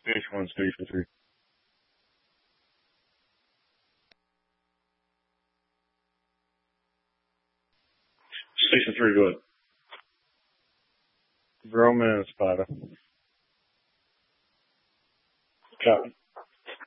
Station 1, Station 3. Station 3, go ahead. Roman and Spada. Copy.